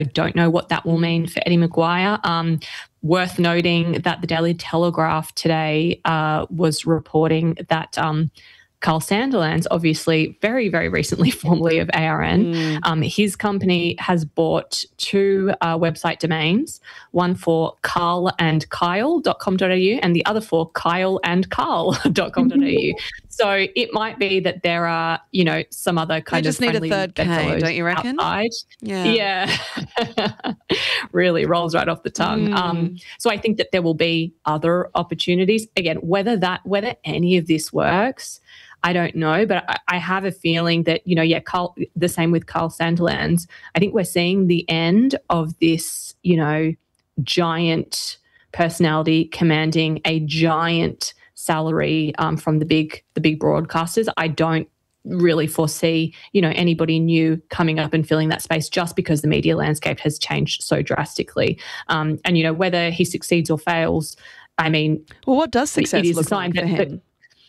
don't know what that will mean for Eddie Maguire. Worth noting that the Daily Telegraph today was reporting that Carl Sandilands, obviously very, very recently formerly of ARN, his company has bought two website domains, one for carlandkyle.com.au and the other for kyleandcarl.com.au. So it might be that there are, some other kind of friendly... They just need a third K, don't you reckon? Outside. Yeah. Really rolls right off the tongue. So I think that there will be other opportunities. Again, whether any of this works, I don't know, but I have a feeling that, Carl, the same with Carl Sandilands. I think we're seeing the end of this, giant personality commanding a giant salary from the big broadcasters. I don't really foresee, anybody new coming up and filling that space just because the media landscape has changed so drastically. And, whether he succeeds or fails, well, what does success look like for him?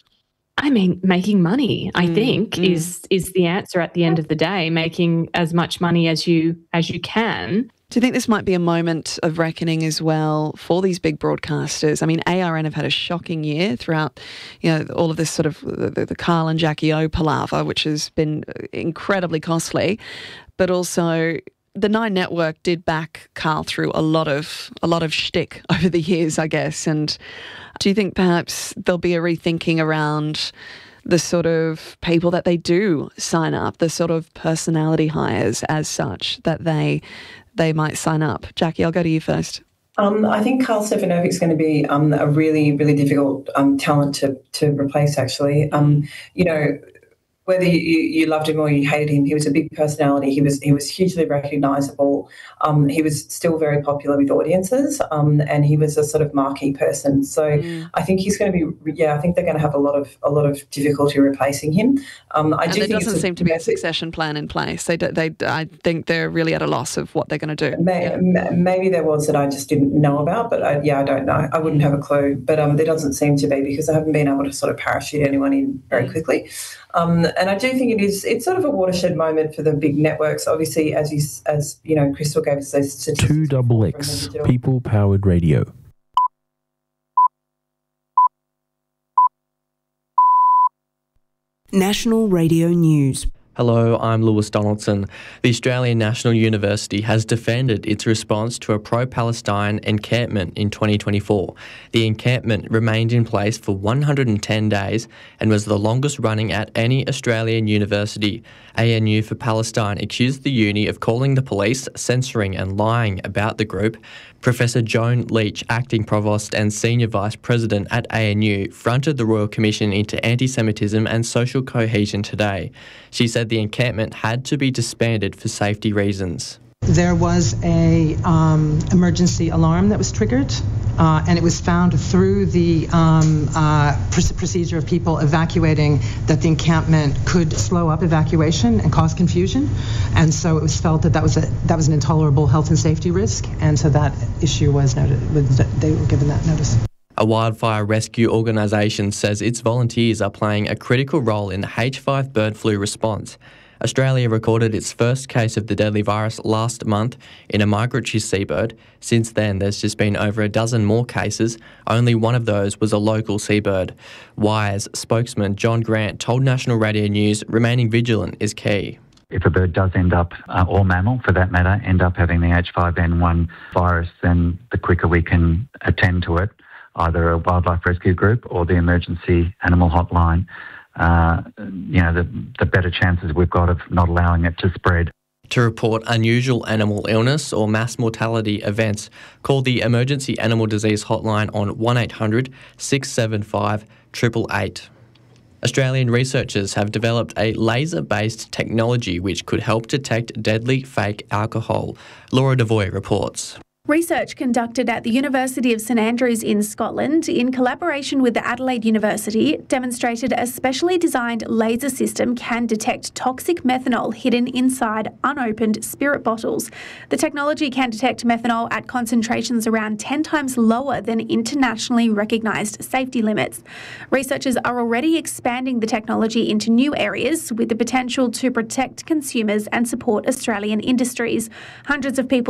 Making money, I think, is the answer at the end of the day, making as much money as you can. Do you think this might be a moment of reckoning as well for these big broadcasters? I mean, ARN have had a shocking year throughout, all of this sort of the Carl and Jackie O palaver, which has been incredibly costly, but also the Nine Network did back Carl through a lot of shtick over the years, I guess. And do you think perhaps there'll be a rethinking around the sort of people that they do sign up, the sort of personality hires as such that they might sign up? Jackie, I'll go to you first. I think Carl Stefanovic is going to be a really, really difficult talent to replace, actually. Whether you loved him or you hated him, he was a big personality. He was hugely recognisable. He was still very popular with audiences, and he was a sort of marquee person. So I think he's going to be. I think they're going to have a lot of difficulty replacing him. There doesn't seem to be a succession plan in place. I think they're really at a loss of what they're going to do. Maybe there was that I just didn't know about, but I don't know. I wouldn't have a clue. But there doesn't seem to be, because I haven't been able to sort of parachute anyone in very quickly. And I do think it's sort of a watershed moment for the big networks. Obviously, as Crystal gave us those statistics. 2XX, people-powered radio. National Radio News. Hello, I'm Lewis Donaldson. The Australian National University has defended its response to a pro-Palestine encampment in 2024. The encampment remained in place for 110 days and was the longest running at any Australian university. ANU for Palestine accused the uni of calling the police, censoring and lying about the group. Professor Joan Leach, Acting Provost and Senior Vice President at ANU, fronted the Royal Commission into Anti-Semitism and Social Cohesion today. She said the encampment had to be disbanded for safety reasons. There was a emergency alarm that was triggered, and it was found through the procedure of people evacuating that the encampment could slow up evacuation and cause confusion, and so it was felt that was an intolerable health and safety risk, and so that issue was noted. They were given that notice. A wildfire rescue organisation says its volunteers are playing a critical role in the H5 bird flu response. Australia recorded its first case of the deadly virus last month in a migratory seabird. Since then, there's just been over a dozen more cases. Only one of those was a local seabird. Wires spokesman John Grant told National Radio News remaining vigilant is key. If a bird does end up, or mammal for that matter, end up having the H5N1 virus, then the quicker we can attend to it, either a wildlife rescue group or the emergency animal hotline, the better chances we've got of not allowing it to spread. To report unusual animal illness or mass mortality events, call the Emergency Animal Disease Hotline on 1800 675 888. Australian researchers have developed a laser-based technology which could help detect deadly fake alcohol. Laura Devoy reports. Research conducted at the University of St Andrews in Scotland in collaboration with the Adelaide University demonstrated a specially designed laser system can detect toxic methanol hidden inside unopened spirit bottles. The technology can detect methanol at concentrations around 10 times lower than internationally recognised safety limits. Researchers are already expanding the technology into new areas with the potential to protect consumers and support Australian industries. Hundreds of people